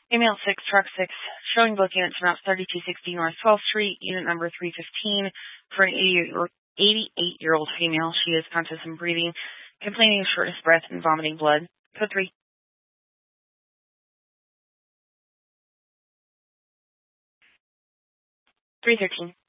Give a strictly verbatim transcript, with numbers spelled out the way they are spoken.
Female six, truck six, showing booking at maps thirty-two sixty North twelfth Street, unit number three fifteen, for an eighty-eight-year-old female. She is conscious and breathing, complaining of shortness of breath and vomiting blood. Code three. three thirteen.